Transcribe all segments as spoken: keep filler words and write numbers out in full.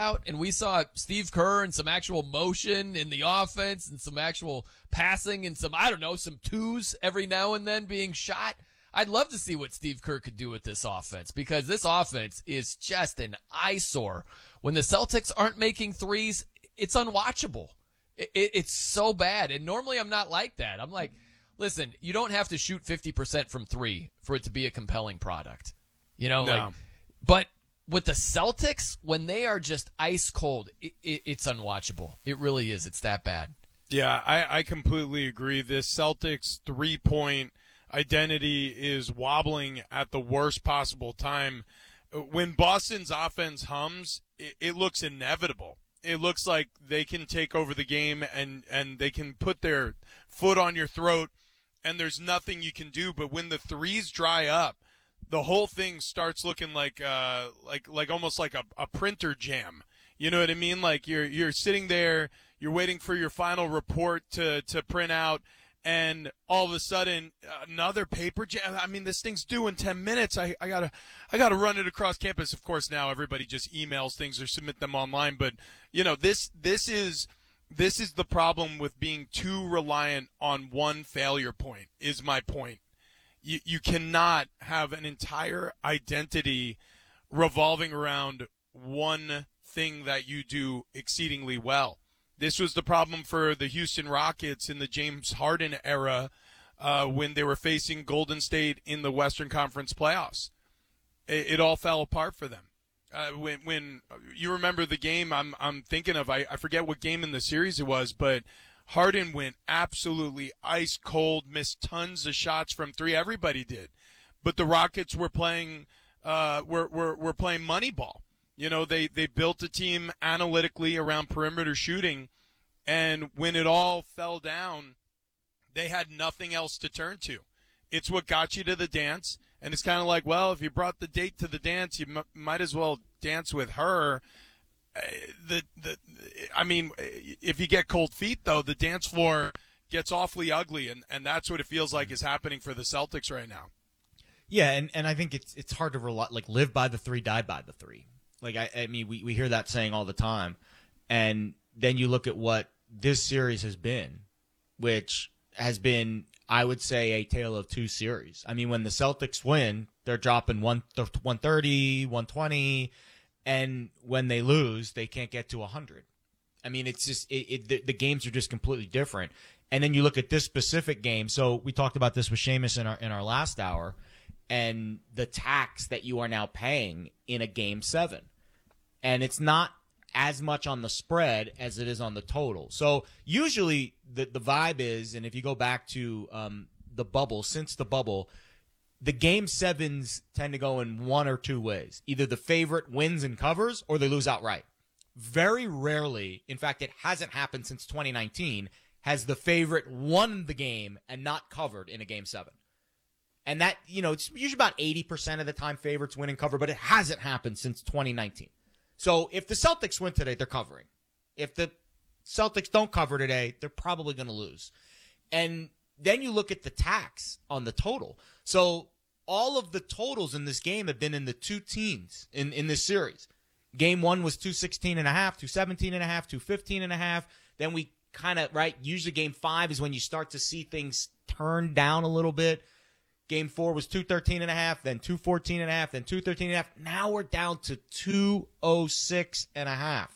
out and we saw Steve Kerr and some actual motion in the offense and some actual passing and some, I don't know, some twos every now and then being shot, I'd love to see what Steve Kerr could do with this offense, because this offense is just an eyesore. When the Celtics aren't making threes, it's unwatchable. It, it, it's so bad. And normally I'm not like that. I'm like, listen, you don't have to shoot fifty percent from three for it to be a compelling product. You know, no. like, but with the Celtics, when they are just ice cold, it, it, it's unwatchable. It really is. It's that bad. Yeah, I, I completely agree. This Celtics three-point identity is wobbling at the worst possible time. When Boston's offense hums, it, it looks inevitable. It looks like they can take over the game and, and they can put their foot on your throat and there's nothing you can do. But when the threes dry up, the whole thing starts looking like uh like like almost like a, a printer jam. You know what I mean? Like you're you're sitting there, you're waiting for your final report to, to print out, and all of a sudden another paper jam. I mean, this thing's due in ten minutes. I, I gotta I gotta run it across campus. Of course, now everybody just emails things or submit them online. But you know, this this is this is the problem with being too reliant on one failure point. Is my point. You you cannot have an entire identity revolving around one thing that you do exceedingly well. This was the problem for the Houston Rockets in the James Harden era uh, when they were facing Golden State in the Western Conference playoffs. It, it all fell apart for them. Uh, when when you remember the game I'm I'm thinking of, I, I forget what game in the series it was, but Harden went absolutely ice cold, missed tons of shots from three. Everybody did, but the Rockets were playing uh, were were were playing money ball. You know, they they built a team analytically around perimeter shooting, and when it all fell down, they had nothing else to turn to. It's what got you to the dance, and it's kind of like, well, if you brought the date to the dance, you m- might as well dance with her. Uh, the the I mean, if you get cold feet, though, the dance floor gets awfully ugly, and, and that's what it feels like is happening for the Celtics right now. Yeah, and, and I think it's it's hard to rely, like live by the three, die by the three. Like I, I mean, we, we hear that saying all the time, and then you look at what this series has been, which has been, I would say, a tale of two series. I mean, when the Celtics win, they're dropping one one thirty, one twenty. And when they lose, they can't get to one hundred. I mean, it's just it, it, the, the games are just completely different. And then you look at this specific game. So we talked about this with Seamus in our in our last hour, and the tax that you are now paying in a game seven, and it's not as much on the spread as it is on the total. So usually the the vibe is, and if you go back to um, the bubble, since the bubble, the game sevens tend to go in one or two ways. Either the favorite wins and covers, or they lose outright. Very rarely, in fact, it hasn't happened since twenty nineteen, has the favorite won the game and not covered in a game seven. And that, you know, it's usually about eighty percent of the time favorites win and cover, but it hasn't happened since twenty nineteen. So if the Celtics win today, they're covering. If the Celtics don't cover today, they're probably going to lose. And then you look at the tax on the total. So all of the totals in this game have been in the two teens in, in this series. Game one was two sixteen and a half, two seventeen and a half, two fifteen and a half. Then we kind of, right, usually game five is when you start to see things turn down a little bit. Game four was two thirteen and a half, then two fourteen and a half, then two thirteen and a half. Now we're down to two oh six and a half.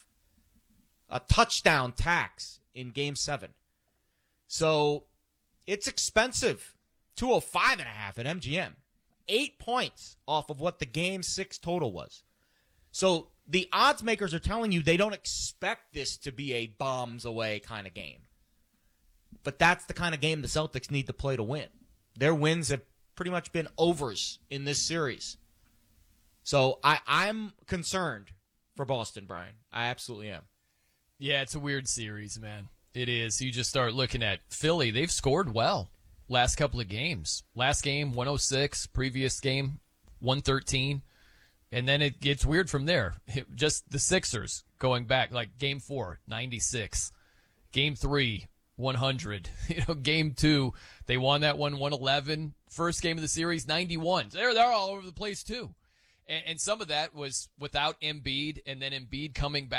A touchdown tax in game seven. So it's expensive. two oh five and a half at M G M. Eight points off of what the game six total was. So the odds makers are telling you they don't expect this to be a bombs away kind of game. But that's the kind of game the Celtics need to play to win. Their wins have pretty much been overs in this series. So I, I'm concerned for Boston, Brian. I absolutely am. Yeah, it's a weird series, man. It is. You just start looking at Philly. They've scored well last couple of games. Last game, one oh six. Previous game, one thirteen. And then it gets weird from there. It, just the Sixers going back, like game four, ninety-six. Game three, one hundred. You know, game two, they won that one, one eleven. First game of the series, ninety-one. They're, they're all over the place, too. And, and some of that was without Embiid, and then Embiid coming back.